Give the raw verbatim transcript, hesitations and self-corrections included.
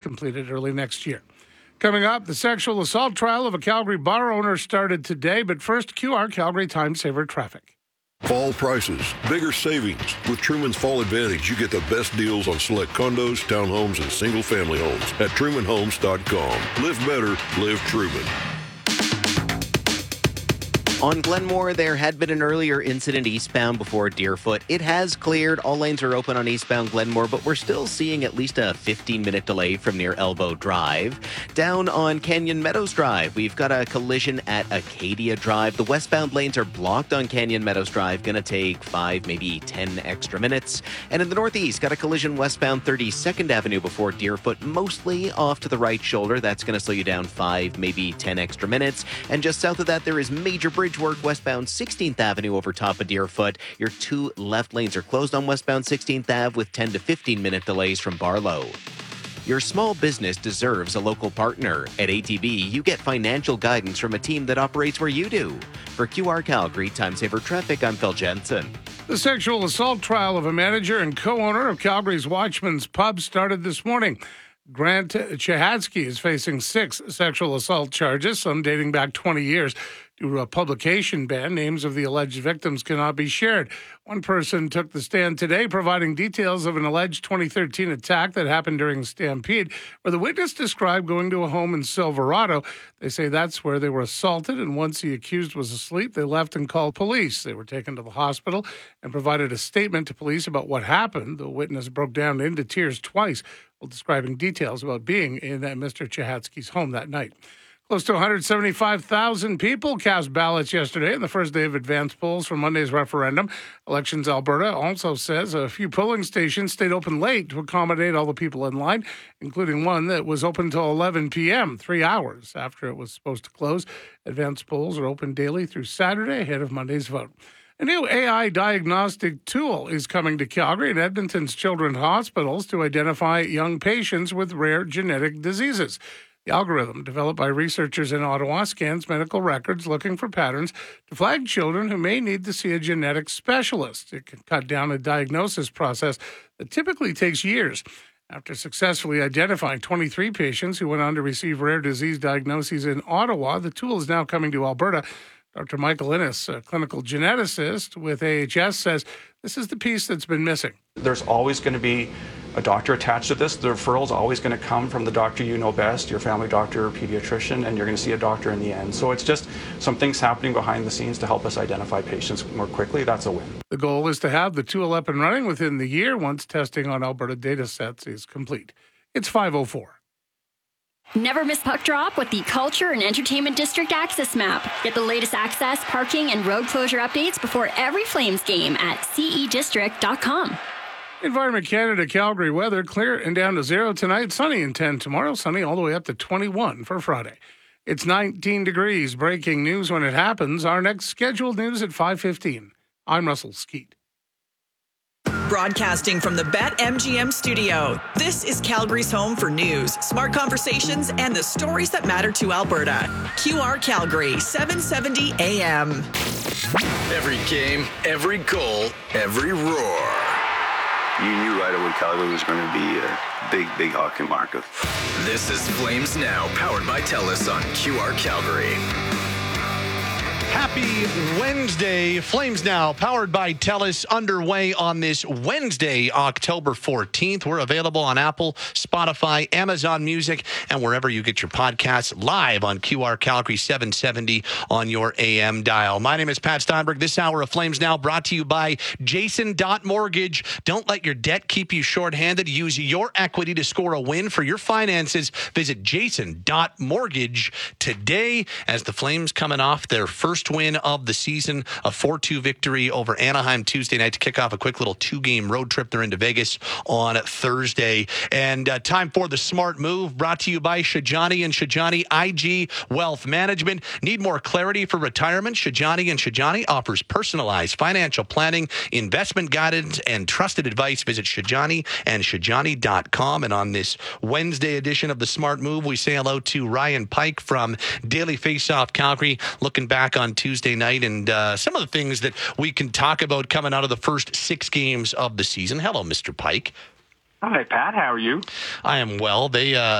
completed early next year. Coming up, the sexual assault trial of a Calgary bar owner started today, but first, Q R Calgary Time Saver traffic. Fall prices, bigger savings. With Truman's Fall Advantage, you get the best deals on select condos, townhomes, and single-family homes at truman homes dot com. Live better, live Truman. On Glenmore, there had been an earlier incident eastbound before Deerfoot. It has cleared. All lanes are open on eastbound Glenmore, but we're still seeing at least a fifteen-minute delay from near Elbow Drive. Down on Canyon Meadows Drive, we've got a collision at Acadia Drive. The westbound lanes are blocked on Canyon Meadows Drive. Going to take five, maybe ten extra minutes. And in the northeast, got a collision westbound thirty-second Avenue before Deerfoot, mostly off to the right shoulder. That's going to slow you down five, maybe ten extra minutes. And just south of that, there is major bridge work westbound sixteenth Avenue over top of Deerfoot. Your two left lanes are closed on westbound sixteenth Avenue with ten to fifteen minute delays from Barlow. Your small business deserves a local partner. At A T B, you get financial guidance from a team that operates where you do. For Q R Calgary Time Saver Traffic, I'm Phil Jensen. The sexual assault trial of a manager and co-owner of Calgary's Watchman's Pub started this morning. Grant Chehatsky is facing six sexual assault charges, some dating back twenty years. Due to a publication ban, names of the alleged victims cannot be shared. One person took the stand today, providing details of an alleged twenty thirteen attack that happened during a stampede, where the witness described going to a home in Silverado. They say that's where they were assaulted, and once the accused was asleep, they left and called police. They were taken to the hospital and provided a statement to police about what happened. The witness broke down into tears twice while describing details about being in Mister Chehatsky's home that night. Close to one hundred seventy-five thousand people cast ballots yesterday in the first day of advance polls for Monday's referendum. Elections Alberta also says a few polling stations stayed open late to accommodate all the people in line, including one that was open until eleven p.m., three hours after it was supposed to close. Advance polls are open daily through Saturday ahead of Monday's vote. A new A I diagnostic tool is coming to Calgary and Edmonton's children's hospitals to identify young patients with rare genetic diseases. The algorithm, developed by researchers in Ottawa, scans medical records looking for patterns to flag children who may need to see a genetic specialist. It can cut down a diagnosis process that typically takes years. After successfully identifying twenty-three patients who went on to receive rare disease diagnoses in Ottawa, the tool is now coming to Alberta. Doctor Michael Innes, a clinical geneticist with A H S, says this is the piece that's been missing. There's always going to be a doctor attached to this. The referral is always going to come from the doctor you know best, your family doctor or pediatrician, and you're going to see a doctor in the end. So it's just some things happening behind the scenes to help us identify patients more quickly. That's a win. The goal is to have the tool up and running within the year once testing on Alberta data sets is complete. It's five oh four. Never miss puck drop with the Culture and Entertainment District Access Map. Get the latest access, parking, and road closure updates before every Flames game at c e district dot com. Environment Canada Calgary weather, clear and down to zero tonight, sunny and ten tomorrow, sunny all the way up to twenty-one for Friday. It's nineteen degrees. Breaking news when it happens. Our next scheduled news at five fifteen. I'm Russell Skeet. Broadcasting from the BetMGM studio, this is Calgary's home for news, smart conversations, and the stories that matter to Alberta. Q R Calgary, seven seventy A M. Every game, every goal, every roar. You knew right away Calgary was going to be a big, big hockey market. This is Flames Now, powered by TELUS on Q R Calgary. Happy Wednesday. Flames Now, powered by TELUS, underway on this Wednesday, October fourteenth. We're available on Apple, Spotify, Amazon Music, and wherever you get your podcasts, live on Q R Calgary seven seventy on your A M dial. My name is Pat Steinberg. This hour of Flames Now brought to you by Jason Mortgage. Don't let your debt keep you shorthanded. Use your equity to score a win for your finances. Visit Jason Mortgage today as the Flames coming off their first win of the season, a four two victory over Anaheim Tuesday night to kick off a quick little two-game road trip. They're into Vegas on Thursday. And uh, time for the smart move, brought to you by Shajani and Shajani I G Wealth Management. Need more clarity for retirement? Shajani and Shajani offers personalized financial planning, investment guidance, and trusted advice. Visit Shajani and Shajani dot com. And on this Wednesday edition of the Smart Move, we say hello to Ryan Pike from Daily Faceoff Calgary, looking back on Tuesday night and uh, some of the things that we can talk about coming out of the first six games of the season. Hello, Mister Pike. Hi, Pat. How are you? I am well. They uh,